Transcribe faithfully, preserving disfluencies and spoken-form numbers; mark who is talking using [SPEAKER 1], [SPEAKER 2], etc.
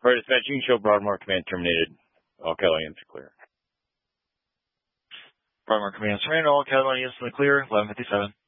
[SPEAKER 1] For dispatch, you can show Broadmoor Command terminated. All Catalonians are clear.
[SPEAKER 2] Broadmoor Command terminated. All Catalonians in the clear. eleven fifty-seven.